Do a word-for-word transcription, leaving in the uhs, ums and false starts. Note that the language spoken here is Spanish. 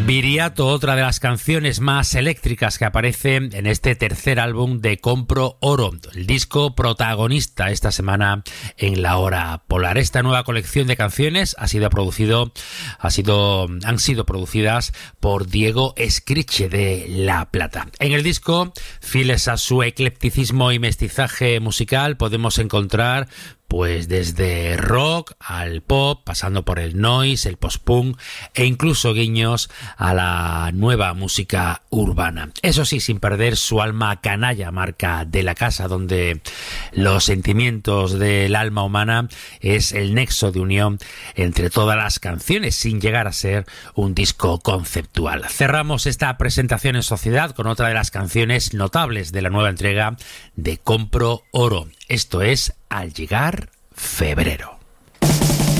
Viriato, otra de las canciones más eléctricas que aparece en este tercer álbum de Compro Oro, el disco protagonista esta semana en la hora polar. Esta nueva colección de canciones ha sido producido, ha sido, han sido producidas por Diego Escriche de La Plata. En el disco, fieles a su eclecticismo y mestizaje musical, podemos encontrar pues desde rock al pop, pasando por el noise, el post-punk e incluso guiños a la nueva música urbana. Eso sí, sin perder su alma canalla, marca de la casa, donde los sentimientos del alma humana es el nexo de unión entre todas las canciones, sin llegar a ser un disco conceptual. Cerramos esta presentación en sociedad con otra de las canciones notables de la nueva entrega de Compro Oro. Esto es Al llegar febrero.